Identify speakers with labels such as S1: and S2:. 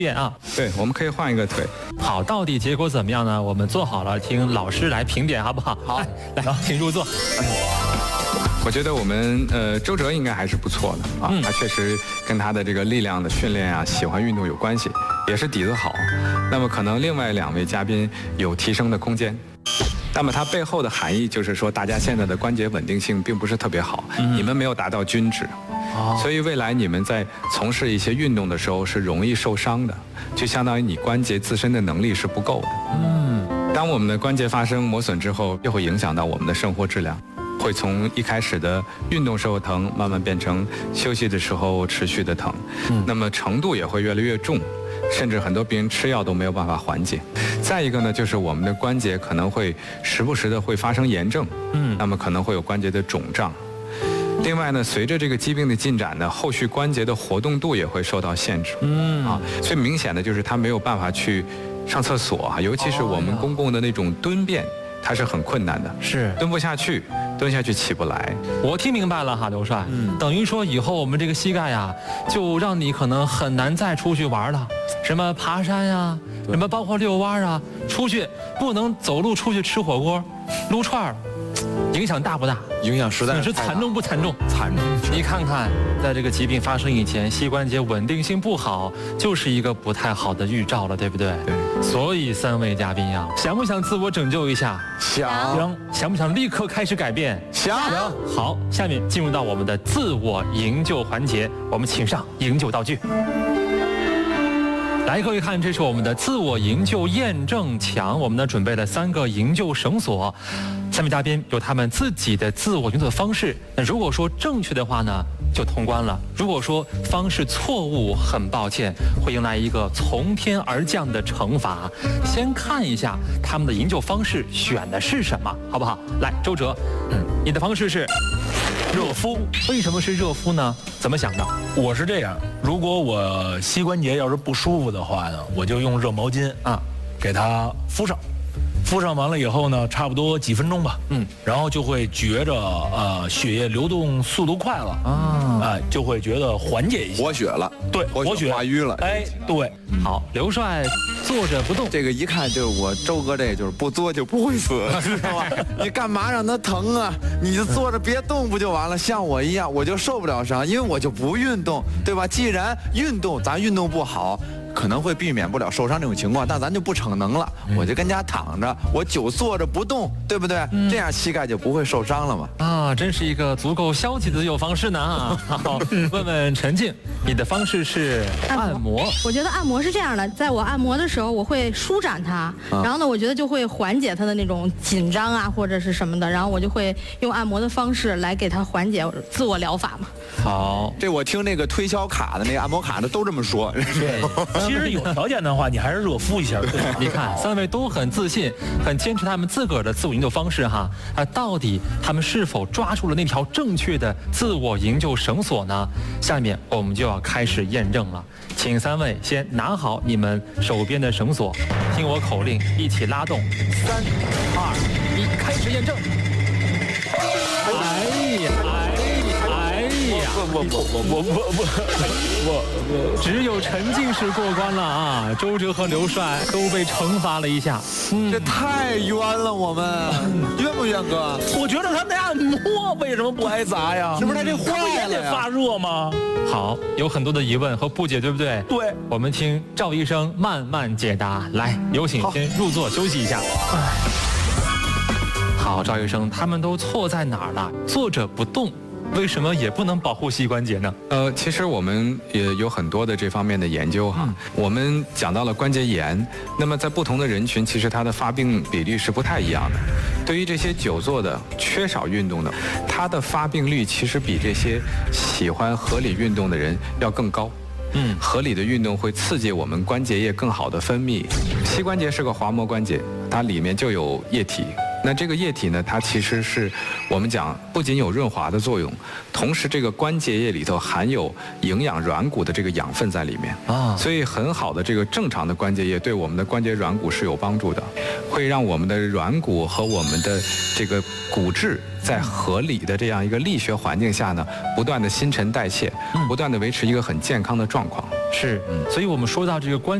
S1: 变啊。
S2: 对，我们可以换一个腿。
S1: 好，到底结果怎么样呢？我们做好了，听老师来评点，好不好？
S3: 好，
S1: 来，请入座。
S2: 我觉得我们周哲应该还是不错的啊，他确实跟他的这个力量的训练啊，喜欢运动有关系，也是底子好。那么可能另外2位嘉宾有提升的空间。那么它背后的含义就是说，大家现在的关节稳定性并不是特别好，你们没有达到均值，所以未来你们在从事一些运动的时候是容易受伤的，就相当于你关节自身的能力是不够的。当我们的关节发生磨损之后，又会影响到我们的生活质量。会从一开始的运动时候疼，慢慢变成休息的时候持续的疼，那么程度也会越来越重，甚至很多病人吃药都没有办法缓解。再一个呢，就是我们的关节可能会时不时的会发生炎症，那么可能会有关节的肿胀。另外呢，随着这个疾病的进展呢，后续关节的活动度也会受到限制，最明显的就是它没有办法去上厕所啊，尤其是我们公共的那种蹲便。它是很困难的，
S1: 是
S2: 蹲不下去，蹲下去起不来。
S1: 我听明白了哈，刘帅，等于说以后我们这个膝盖呀，就让你可能很难再出去玩了，什么爬山呀，什么包括遛弯啊，出去不能走路出去吃火锅、撸串儿，影响大不大？
S3: 影响实在
S1: 损失惨重不惨重？
S3: 惨重。
S1: 你看看，在这个疾病发生以前，膝关节稳定性不好，就是一个不太好的预兆了，对不对？
S2: 对。
S1: 所以3位嘉宾呀，想不想自我拯救一下？想不想立刻开始改变？
S3: 想。
S1: 好，下面进入到我们的自我营救环节，我们请上营救道具。来，各位看，这是我们的自我营救验证墙，我们呢准备了3个营救绳索，3位嘉宾有他们自己的自我营救的方式。那如果说正确的话呢，就通关了；如果说方式错误，很抱歉，会迎来一个从天而降的惩罚。先看一下他们的营救方式选的是什么，好不好？来，周哲，你的方式是热敷，为什么是热敷呢？怎么想的？
S4: 我是这样，如果我膝关节要是不舒服的话呢，我就用热毛巾给它敷上。敷上完了以后呢，差不多几分钟吧，然后就会觉着血液流动速度快了就会觉得缓解一些，
S3: 活血了，
S4: 对，
S3: 活血化瘀了，
S4: 哎，对，
S1: 好，刘帅坐着不动，
S3: 这个一看就是我周哥，这就是不作就不会死，知道吧？你干嘛让他疼啊？你就坐着别动不就完了？像我一样，我就受不了伤，因为我就不运动，对吧？既然运动，咱运动不好。可能会避免不了受伤这种情况，但咱就不逞能了，我就跟家躺着，我久坐着不动，对不对？这样膝盖就不会受伤了嘛。
S1: 真是一个足够消极的自救方式呢好，问问陈静，你的方式是按摩。
S5: 我觉得按摩是这样的，在我按摩的时候，我会舒展它，然后呢，我觉得就会缓解它的那种紧张啊，或者是什么的，然后我就会用按摩的方式来给它缓解自我疗法嘛。
S1: 好，
S3: 这我听那个推销卡的那个按摩卡的都这么说。
S4: 对，其实有条件的话，你还是热敷一下。
S1: 你看，3位都很自信，很坚持他们自个儿的自我营救方式哈。到底他们是否抓住了那条正确的自我营救绳索呢？下面我们就要开始验证了，请3位先拿好你们手边的绳索，听我口令，一起拉动，3、2、1，开始验证。只有陈静是过关了啊！周哲和刘帅都被惩罚了一下，
S3: 这太冤了，我们冤不冤哥？
S4: 我觉得他那按摩为什么不挨砸呀？
S3: 是不是他这坏了呀？
S4: 发热吗？
S1: 好，有很多的疑问和不解，对不对？
S4: 对，
S1: 我们听赵医生慢慢解答。来，有请先入座休息一下。好，赵医生，他们都错在哪儿了？坐着不动。为什么也不能保护膝关节呢？
S2: 其实我们也有很多的这方面的研究哈。我们讲到了关节炎，那么在不同的人群，其实它的发病比例是不太一样的。对于这些久坐的、缺少运动的，它的发病率其实比这些喜欢合理运动的人要更高。合理的运动会刺激我们关节液更好的分泌。膝关节是个滑膜关节，它里面就有液体。那这个液体呢，它其实是我们讲不仅有润滑的作用，同时这个关节液里头含有营养软骨的这个养分在里面所以很好的这个正常的关节液对我们的关节软骨是有帮助的，会让我们的软骨和我们的这个骨质在合理的这样一个力学环境下呢，不断的新陈代谢，不断的维持一个很健康的状况。
S1: 是，所以我们说到这个关。